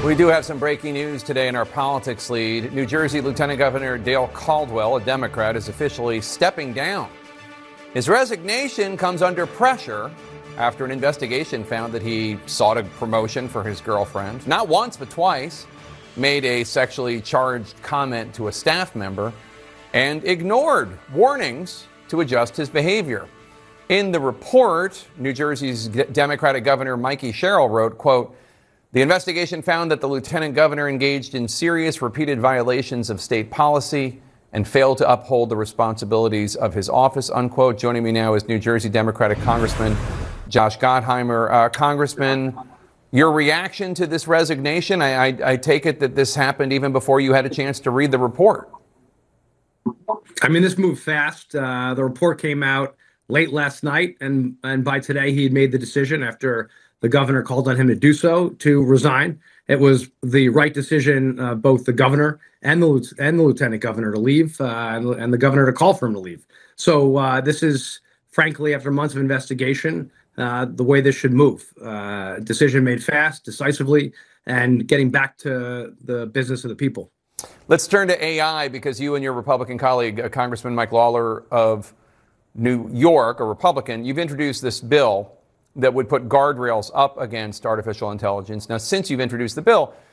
We do have some breaking news today in our politics lead. New Jersey Lieutenant Governor Dale Caldwell, a Democrat, is officially stepping down. His resignation comes under pressure after an investigation found that he sought a promotion for his girlfriend. Not once, but twice. Made a sexually charged comment to a staff member and ignored warnings to adjust his behavior. In the report, New Jersey's Democratic Governor Mikey Sherrill wrote, quote, "The investigation found that the lieutenant governor engaged in serious repeated violations of state policy and failed to uphold the responsibilities of his office," unquote. Joining me now is New Jersey Democratic Congressman Josh Gottheimer. Congressman, your reaction to this resignation? I take it that this happened even before you had a chance to read the report. I mean, this moved fast. The report came out late last night, and by today he had made the decision, after the governor called on him to do so, to resign. It was the right decision, both the governor and the lieutenant governor to leave, and the governor to call for him to leave. So this is, frankly, after months of investigation, the way this should move. Decision made fast, decisively, and getting back to the business of the people. Let's turn to AI, because you and your Republican colleague, Congressman Mike Lawler of New York, a Republican, you've introduced this bill that would put guardrails up against artificial intelligence. Now, since you've introduced the bill,